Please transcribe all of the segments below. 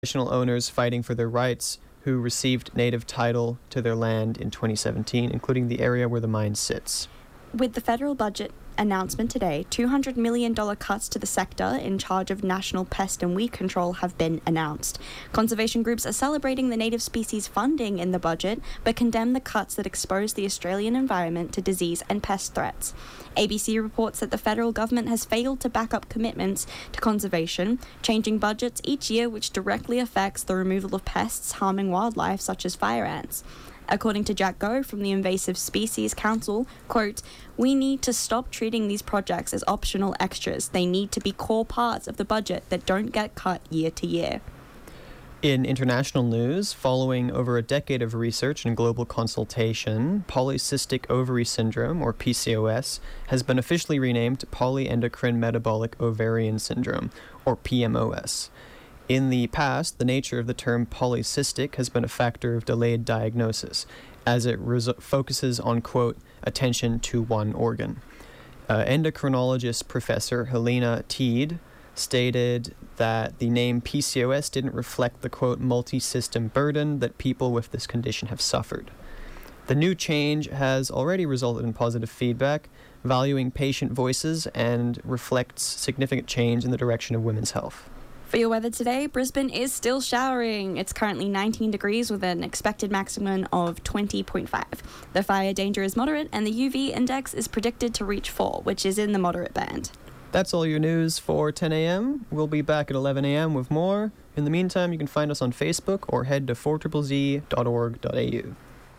traditional owners fighting for their rights who received native title to their land in 2017, including the area where the mine sits. With the federal budget announcement today, $200 million cuts to the sector in charge of national pest and weed control have been announced. Conservation groups are celebrating the native species funding in the budget, but condemn the cuts that expose the Australian environment to disease and pest threats. ABC reports that the federal government has failed to back up commitments to conservation, changing budgets each year which directly affects the removal of pests harming wildlife such as fire ants. According to Jack Goh from the Invasive Species Council, quote, "We need to stop treating these projects as optional extras. They need to be core parts of the budget that don't get cut year to year." In international news, following over a decade of research and global consultation, polycystic ovary syndrome, or PCOS, has been officially renamed polyendocrine metabolic ovarian syndrome, or PMOS. In the past, the nature of the term polycystic has been a factor of delayed diagnosis, as it focuses on, quote, attention to one organ. Endocrinologist Professor Helena Teed stated that the name PCOS didn't reflect the, quote, multi-system burden that people with this condition have suffered. The new change has already resulted in positive feedback, valuing patient voices, and reflects significant change in the direction of women's health. For your weather today, Brisbane is still showering. It's currently 19 degrees with an expected maximum of 20.5. The fire danger is moderate and the UV index is predicted to reach 4, which is in the moderate band. That's all your news for 10 a.m. We'll be back at 11 a.m. with more. In the meantime, you can find us on Facebook or head to 4ZZZ.org.au.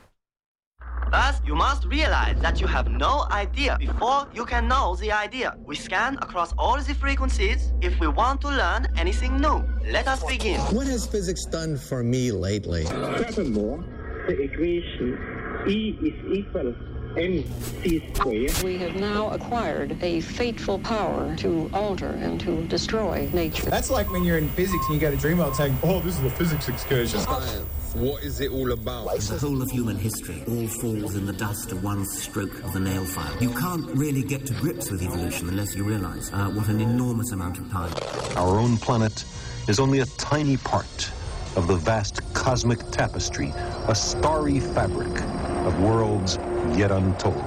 Thus, you must realize that you have no idea before you can know the idea. We scan across all the frequencies if we want to learn anything new. Let us begin. What has physics done for me lately? Furthermore, the equation E is equal mc squared. We have now acquired a fateful power to alter and to destroy nature. That's like when you're in physics and you go to Dreamworld saying, oh, this is a physics excursion. Science. What is it all about? The whole of human history all falls in the dust of one stroke of the nail file. You can't really get to grips with evolution unless you realise what an enormous amount of time. Our own planet is only a tiny part of the vast cosmic tapestry, a starry fabric of worlds yet untold.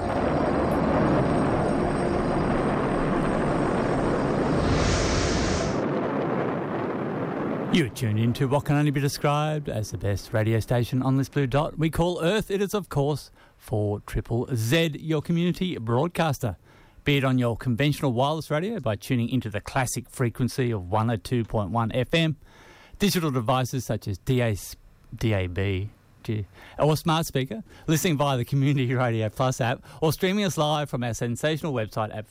You're tuned into what can only be described as the best radio station on this blue dot we call Earth. It is, of course, 4ZZZ, your community broadcaster. Be it on your conventional wireless radio by tuning into the classic frequency of 102.1 FM, digital devices such as DAB, or smart speaker, listening via the Community Radio Plus app, or streaming us live from our sensational website at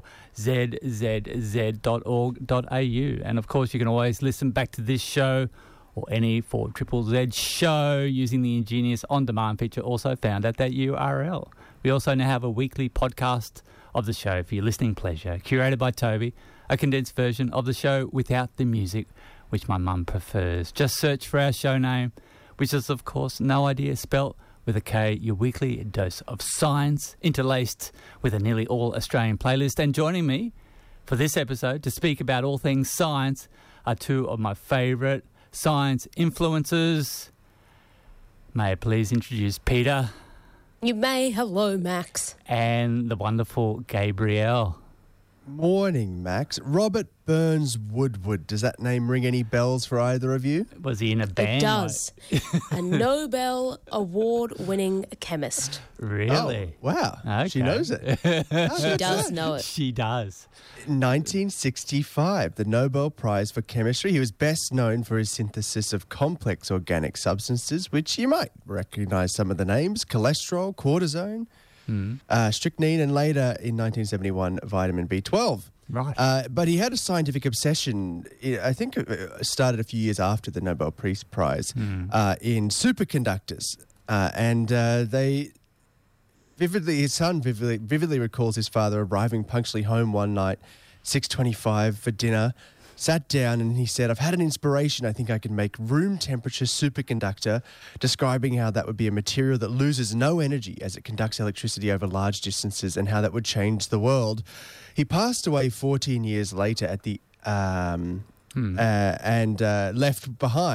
4ZZZ.org.au. And, of course, you can always listen back to this show or any 4ZZZ show using the ingenious on-demand feature also found at that URL. We also now have a weekly podcast of the show for your listening pleasure, curated by Toby, a condensed version of the show without the music, which my mum prefers. Just search for our show name, which is, of course, No Idea, spelt with a K, your weekly dose of science, interlaced with a nearly all-Australian playlist. And joining me for this episode to speak about all things science are two of my favourite science influencers. May I please introduce Peter? You may. Hello, Max. And the wonderful Gabrielle. Morning, Max. Robert Burns Woodward. Does that name ring any bells for either of you? Was he in a band? It does. A Nobel Award-winning chemist. Really? Oh, wow. Okay. She knows it. She does know it. She does. In 1965, the Nobel Prize for Chemistry. He was best known for his synthesis of complex organic substances, which you might recognise some of the names: cholesterol, cortisone, strychnine, and later in 1971, vitamin B12. Right. But he had a scientific obsession, I think it started a few years after the Nobel Peace Prize, in superconductors. His son vividly recalls his father arriving punctually home one night, 6:25 for dinner, sat down and he said, "I've had an inspiration. I think I can make room temperature superconductor," describing how that would be a material that loses no energy as it conducts electricity over large distances and how that would change the world. He passed away 14 years later at the and left behind